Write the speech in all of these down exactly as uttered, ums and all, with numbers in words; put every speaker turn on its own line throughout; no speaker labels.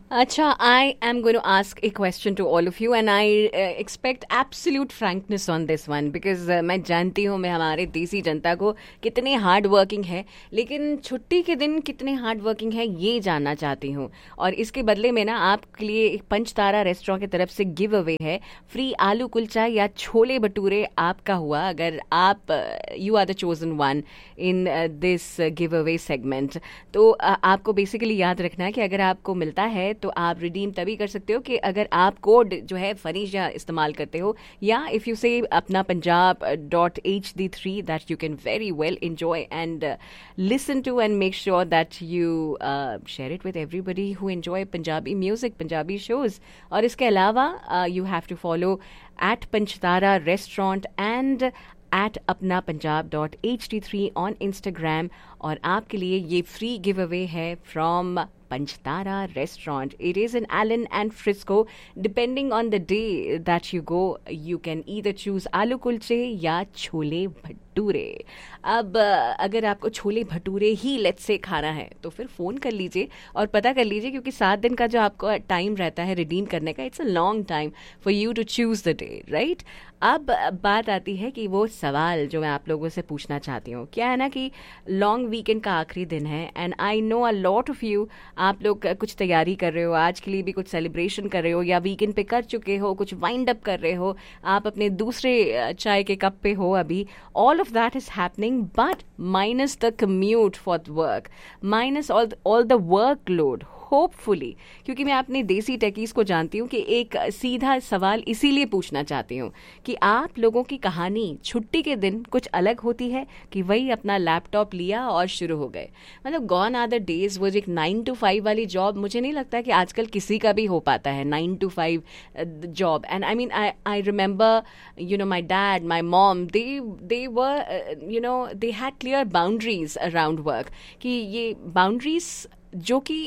Acha, I am going to ask a question to all of you and I uh, expect absolute frankness on this one because uh, मैं जानती हूँ मैं हमारे देसी जनता को कितने हार्ड वर्किंग है, लेकिन छुट्टी के दिन कितने हार्ड वर्किंग है ये जानना चाहती हूँ। और इसके बदले में ना आपके लिए एक पंचतारा रेस्टोरेंट की तरफ से गिव अवे है, फ्री आलू कुलचा या छोले भटूरे आपका हुआ अगर आप you are the chosen one in this give away segment. तो uh, आपको बेसिकली याद रखना है कि अगर आपको मिलता है तो आप रिडीम तभी कर सकते हो कि अगर आप कोड जो है फनीशा इस्तेमाल करते हो, या इफ यू से अपना Punjab dot H D three that you can very well enjoy and listen to and make sure that you share it with everybody who enjoy Punjabi music, Punjabi shows. और इसके अलावा you have to follow at Panj Taara restaurant and eight अपना Punjab dot H D three on Instagram. और आपके लिए ये free give away है from Panchtara restaurant. It is in Allen and Frisco. Depending on the day that you go, you can either choose आलू कुलचे या छोले भटूरे। अब अगर आपको छोले भटूरे ही लेट्स से खाना है तो फिर फ़ोन कर लीजिए और पता कर लीजिए, क्योंकि सात दिन का जो आपको टाइम रहता है रिडीम करने का, it's a long time for you to choose the day, right. अब बात आती है कि वो सवाल जो मैं आप लोगों से पूछना चाहती हूँ, क्या है ना कि लॉन्ग वीकेंड का आखिरी दिन है and I know a lot of you, आप लोग कुछ तैयारी कर रहे हो, आज के लिए भी कुछ सेलिब्रेशन कर रहे हो या वीकेंड पे कर चुके हो, कुछ वाइंड अप कर रहे हो, आप अपने दूसरे चाय के कप पे हो अभी। All of that is happening but minus the commute for work, minus all all the work load hopefully, क्योंकि मैं अपने देसी टेकीज को जानती हूँ कि एक सीधा सवाल इसीलिए पूछना चाहती हूँ कि आप लोगों की कहानी छुट्टी के दिन कुछ अलग होती है कि वही अपना लैपटॉप लिया और शुरू हो गए। मतलब गॉन आर द डेज, वो एक नाइन टू फाइव वाली जॉब मुझे नहीं लगता कि आजकल किसी का भी हो पाता है, nine to five job. And I mean I I remember you know my dad, my mom, they they were you know they had clear boundaries around work, कि ये बाउंड्रीज जो कि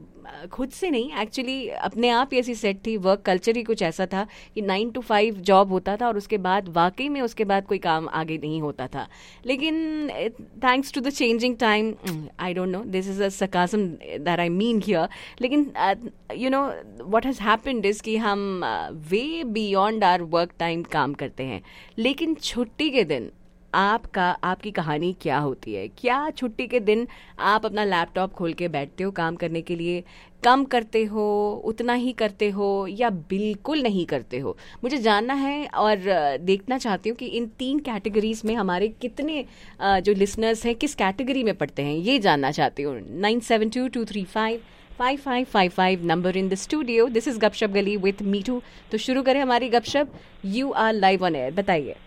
खुद से नहीं, एक्चुअली अपने आप ही ऐसी सेट थी, वर्क कल्चर ही कुछ ऐसा था कि नाइन टू फाइव जॉब होता था और उसके बाद वाकई में उसके बाद कोई काम आगे नहीं होता था। लेकिन thanks to the changing time, I don't know, this is a sarcasm that I mean here, लेकिन you know what has happened is कि हम way beyond our work time काम करते हैं। लेकिन छुट्टी के दिन आपका आपकी कहानी क्या होती है? क्या छुट्टी के दिन आप अपना लैपटॉप खोल के बैठते हो काम करने के लिए, कम करते हो, उतना ही करते हो या बिल्कुल नहीं करते हो? मुझे जानना है और देखना चाहती हूँ कि इन तीन कैटेगरीज में हमारे कितने जो लिसनर्स हैं किस कैटेगरी में पढ़ते हैं, ये जानना चाहती हूँ। Nine seven to to three five five five five five number in the studio. This is गपशप गली विथ मीठू। तो शुरू करें हमारी गपशप। You are live on air, बताइए।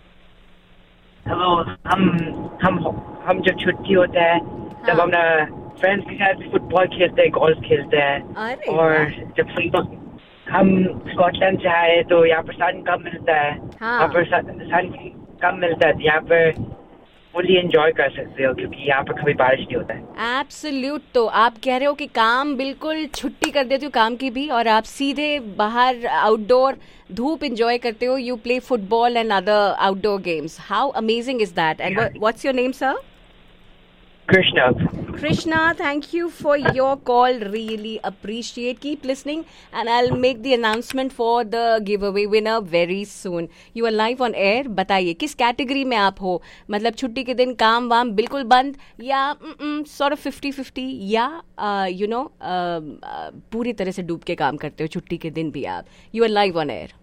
हेलो, हम हम हम जब छुट्टी होता है तब
हाँ।
हम फ्रेंड्स के साथ फुटबॉल खेलते हैं, गोल्फ खेलते हैं।
अरे
और
वाह।
जब हम स्कॉटलैंड से आए तो यहाँ पर सन कम मिलता है,
हाँ।
यहाँ पर सन कम मिलता है, यहाँ पर फुली एंजॉय कर सकते हो क्योंकि यहाँ पर कभी बारिश नहीं होता है।
एब्सोल्यूट। तो आप कह रहे हो कि काम बिल्कुल छुट्टी कर देते हो काम की भी, और आप सीधे बाहर आउटडोर धूप एंजॉय करते हो, you play football and other outdoor games. How amazing is that? And what's your name sir?
Krishna.
Krishna, thank you for your call. Really appreciate. Keep listening and I'll make the announcement for the giveaway winner very soon. You are live on air. बताइए किस category में आप हो? मतलब छुट्टी के दिन काम वाम बिल्कुल बंद, या सॉर्ट ऑफ फिफ्टी फिफ्टी, या यू नो पूरी तरह से डूब के काम करते हो छुट्टी के दिन भी आप? You are live on air.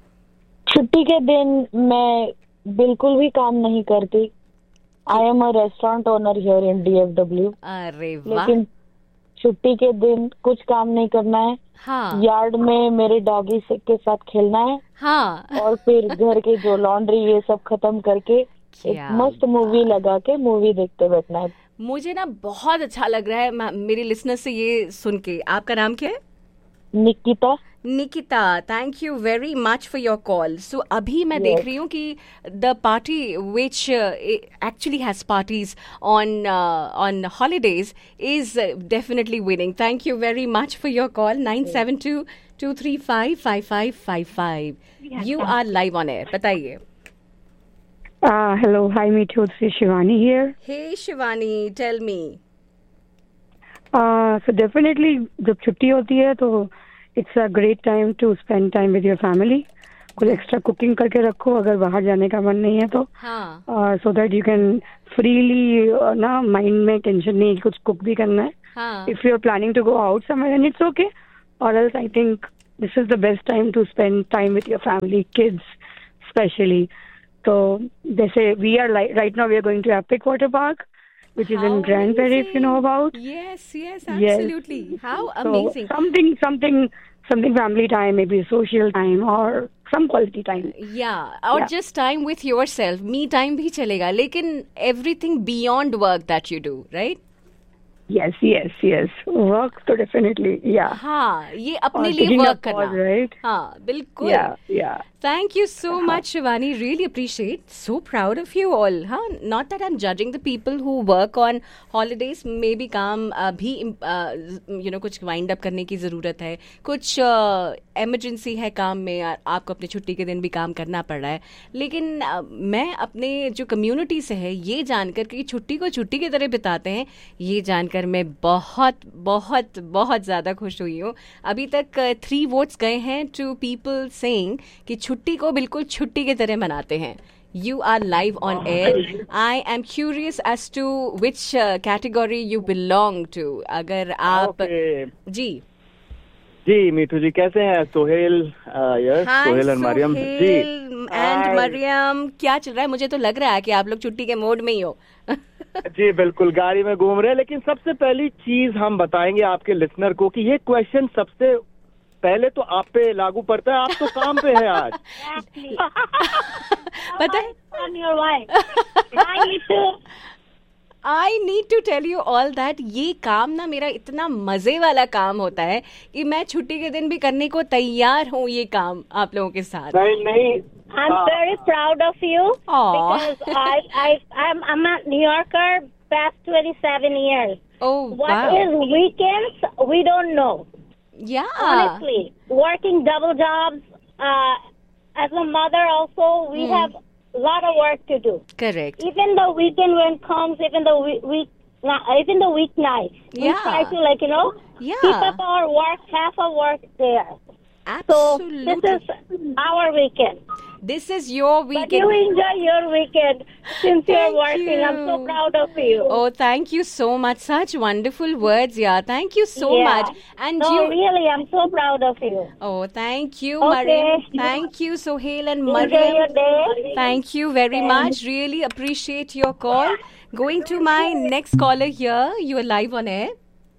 छुट्टी के दिन मैं बिल्कुल भी काम नहीं करती। I am a restaurant owner here in D F W.
अरे वाह।
लेकिन छुट्टी के दिन कुछ काम नहीं करना है।
हाँ।
यार्ड में मेरे डॉगी के साथ खेलना है।
हाँ।
और फिर घर के जो लॉन्ड्री ये सब खत्म करके एक मस्त मूवी लगा के मूवी देखते बैठना है।
मुझे ना बहुत अच्छा लग रहा है मेरे लिसनर से ये सुन के। आपका नाम क्या है?
Nikita.
Nikita, thank you very much for your call. सो अभी मैं yes. देख रही हूँ कि the party which actually has parties on on holidays is definitely winning. Thank you very much for your call. Nine seven to to three five five five five five. You are live on air, बताइए।
Hello, hi Mithu, this is Shivani here.
Hey Shivani, tell me.
So definitely जब छुट्टी होती है तो it's a great time to spend time with your family. कुछ extra cooking करके रखो अगर बाहर जाने का मन नहीं है तो, so that you can freely ना, माइंड में टेंशन नहीं है कि कुछ कुक भी करना है. If you are planning to go out somewhere and it's okay, और else I think this is the best time to spend time with your family, kids specially. तो जैसे we are right now we are going to epic water park which is
How
in Grand Prairie, if you know about.
Yes, yes, absolutely. Yes. How amazing.
So something, something, something family time, maybe social time or some quality time.
Yeah, or yeah. just time with yourself. Me time bhi chalega, lekin everything beyond work that you do, right?
Yes, yes, yes. Work तो definitely, yeah.
हाँ, ये अपने लिए work करना.
Right?
हाँ, बिल्कुल.
Yeah, yeah.
Thank you so much, Shivani. Really appreciate. So proud of you all. Huh? Not that I'm judging the people who work on holidays. Maybe काम भी you know कुछ wind up करने की ज़रूरत है. कुछ emergency है काम में. आपको अपने छुट्टी के दिन भी काम करना पड़ रहा है. लेकिन मैं अपने जो community से है ये जानकर कि छुट्टी को छुट्टी की तरह बिताते हैं, ये जानकर मैं बहुत बहुत बहुत ज़्यादा खुश हुई हूँ. अभी तक थ्री वोट्स गए हैं टू पीपल सेइंग कि छुट्टी को बिल्कुल छुट्टी की तरह मनाते हैं. You are live on air. I am curious as to which uh, category you belong to. अगर आप
okay.
जी
जी मीठू जी कैसे हैं? सोहेल यस सोहेल और मरियम जी
एंड मरियम, क्या चल रहा है? मुझे तो लग रहा है कि आप लोग छुट्टी के मोड में ही हो.
जी बिल्कुल, गाड़ी में घूम रहे हैं. लेकिन सबसे पहली चीज हम बताएंगे आपके लिसनर को कि ये क्वेश्चन सबसे पहले तो आप पे लागू पड़ता है. आप तो काम पे हैं आज.
पता है, I need to tell you all that ये काम ना मेरा इतना मजे वाला काम होता है कि मैं छुट्टी के दिन भी करने को तैयार हूँ ये काम आप लोगों के साथ.
नहीं नहीं,
I'm very proud of you.
Aww.
Because I I I'm I'm a New Yorker past twenty-seven years.
Oh
What
wow.
is weekends? We don't know.
Yeah.
Honestly, working double jobs. Uh, as a mother, also we
Hmm.
have a lot of work to do.
Correct.
Even the weekend when it comes, even the week, week even the weeknights, we
Yeah.
try to like you know
Yeah.
keep up our work, half our work there.
Absolutely.
So this is our weekend.
This is your
But
weekend.
you enjoy your weekend since you're
Thank
working. I'm so
you.
proud of you.
Oh, thank you so much. Such wonderful words, yeah. Thank you so
Yeah.
much. And
No,
you.
really, I'm so proud of you.
Oh, thank you,
Okay.
Mariam. Thank you, Sohail and
Enjoy your
Mariam.
day.
Thank you very much. Really appreciate your call. Going to my next caller here. You are live on air.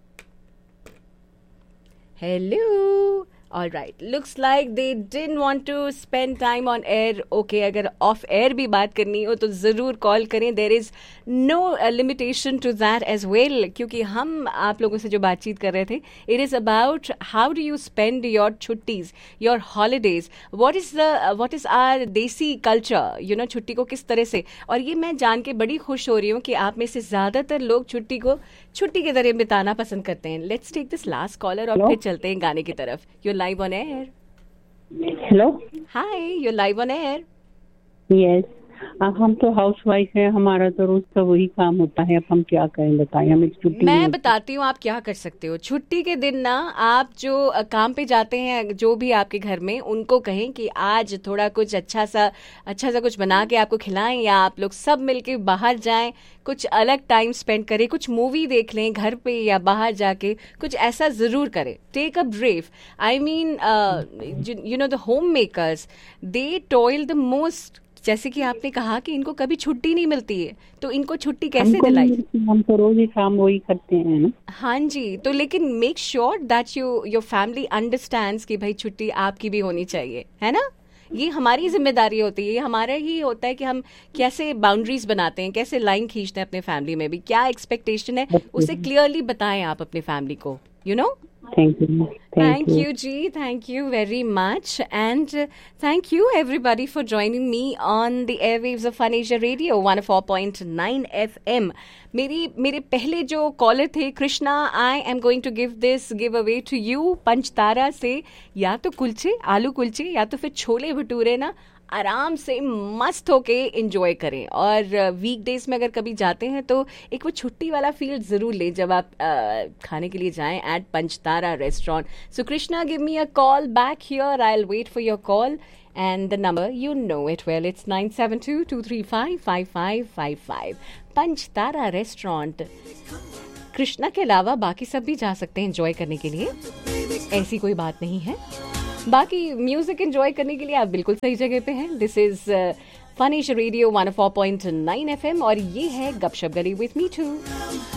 Hello. All right. Looks like they didn't want to spend time on air. Okay, अगर off air भी बात करनी हो तो ज़रूर call करें. There is no uh, limitation to that as well. क्योंकि हम आप लोगों से जो बातचीत कर रहे थे, it is about how do you spend your छुट्टीज, your holidays. What is the uh, what is our देसी culture? You know, छुट्टी को किस तरह से. और ये मैं जान के बड़ी खुश हो रही हूँ कि आप में से ज़्यादातर लोग छुट्टी को छुट्टी की तरह बिताना पसंद करते हैं. Let's take this last caller और फिर चलते हैं गाने की तरफ. You're live on air.
Hello.
Hi, you're live on air.
Yes, हम तो हाउस वाइफ हैं, हमारा तो रोज का वही काम होता है. अब हम क्या करें बताएं, हमें छुट्टी
मैं
नहीं
बताती हूँ आप क्या कर सकते हो. छुट्टी के दिन ना आप जो अ, काम पे जाते हैं, जो भी आपके घर में, उनको कहें कि आज थोड़ा कुछ अच्छा सा अच्छा सा कुछ बना के आपको खिलाएं, या आप लोग सब मिलके बाहर जाएं, कुछ अलग टाइम स्पेंड करें, कुछ मूवी देख लें घर पे या बाहर जाके. कुछ ऐसा जरूर करें. Take a break. I mean you know the home makers, they toil the most. जैसे कि आपने कहा कि इनको कभी छुट्टी नहीं मिलती है, तो इनको छुट्टी कैसे
हमको नहीं
दिलाई?
मिलती, हम तो रोज ही काम वही करते हैं ना.
हाँ जी. तो लेकिन make sure that you your family understands कि भाई छुट्टी आपकी भी होनी चाहिए, है ना. ये हमारी जिम्मेदारी होती है. ये हमारा ही होता है कि हम कैसे बाउंड्रीज बनाते हैं, कैसे लाइन खींचते हैं अपने फैमिली में भी. क्या एक्सपेक्टेशन है उसे क्लियरली बताएं आप अपनी फैमिली को. You know.
Thank you.
Thank you, Ji. Thank you very much. And uh, thank you, everybody, for joining me on the airwaves of Fun Asia Radio, one oh four point nine F M. मेरी मेरे पहले जो collar थे Krishna, I am going to give this give away to you पंचतारा से. या तो कुलचे, आलू कुलचे, या तो फिर छोले भटूरे ना आराम से मस्त होके एंजॉय करें। और वीकडेज में अगर कभी जाते हैं तो एक वो छुट्टी वाला फील ज़रूर लें जब आप आ, खाने के लिए जाएं eight Panj Taara restaurant. So Krishna, give me a call back here, I will wait for your call and the number, you know it well, it's nine seven two, two three five, five five five five. Panj Taara restaurant. Krishna के अलावा बाकी सब भी जा सकते हैं enjoy करने के लिए, ऐसी कोई बात नहीं है। बाकी म्यूजिक एंजॉय करने के लिए आप बिल्कुल सही जगह पे हैं। This is Phanish radio one O four point nine F M और ये है गपशप गली विथ मी टू।